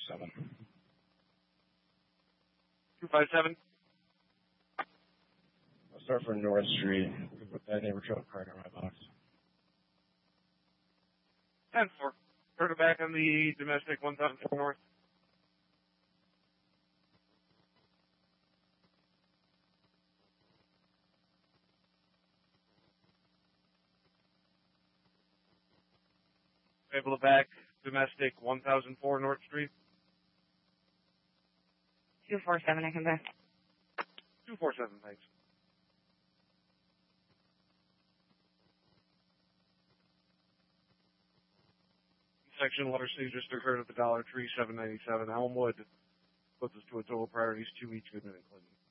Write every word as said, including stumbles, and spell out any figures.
seven. two five seven. I'll start for North Street. We'll put that neighbor truck card in my box. ten four. Turn it back on the domestic one thousand four North. Able to back domestic one thousand four North Street. two four seven, I come back. two four seven, thanks. Section water seizures occurred at the Dollar Tree, seven ninety-seven Elmwood. Puts us to a total priorities two each, Goodman and Clinton.